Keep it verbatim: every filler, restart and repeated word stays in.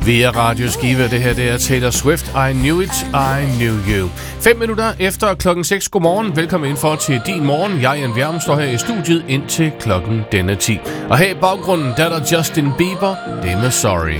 Via Radio Skive, det her det er Taylor Swift, I Knew It, I Knew You. Fem minutter efter klokken seks. Godmorgen, velkommen indenfor til din morgen. Jeg, Jan Bjerm, står her i studiet indtil klokken denne ti. Og her i baggrunden, der er der Justin Bieber, det med Sorry.